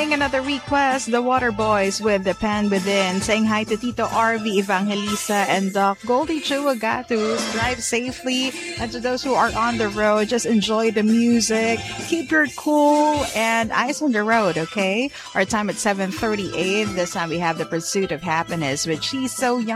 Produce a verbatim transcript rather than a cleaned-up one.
playing another request, the Water Boys with The Pen Within. Saying hi to Tito R V, Evangelisa, and Doc Goldie Chuagatus. Drive safely. And to those who are on the road, just enjoy the music. Keep your cool and eyes on the road, okay? Our time at seven thirty-eight. This time we have The Pursuit of Happiness with She's So Young.